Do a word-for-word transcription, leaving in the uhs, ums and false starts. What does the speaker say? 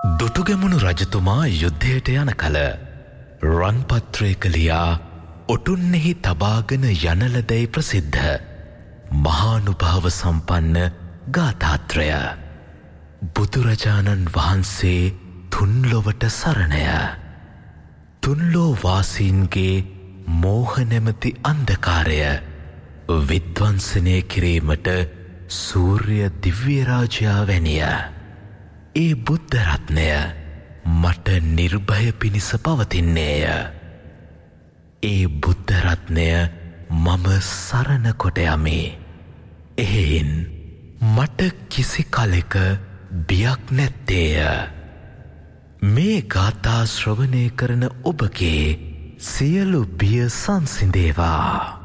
දුටුගැමුණු රජතුමා යුද්ධයට යන කල රන්පත්‍රයක ලියා ඔටුන්නෙහි තබාගෙන යනලදැයි ප්‍රසිද්ධ මහානුභාව සම්පන්න ගාථාත්‍රය. බුදුරජාණන් වහන්සේ තුන්ලොවට සරණය. තුන්ලෝ වාසීන්ගේ මෝහනැමති අන්ධකාරය විද්වංසනය කිරීමට සූර්ය දිව්‍යරාජයා වැනිය. ඒ බුද්ධරත්නය මට නිර්භය පිණිස පවතින්නේය. ඒ බුද්ධරත්නය මම සරණ කොට යමි. එහෙයින් මට කිසි කලෙක බියක් නැත්තේය. මේ ගාථා ශ්‍රවණය කරන ඔබගේ සියලු බිය සංසිඳේවා.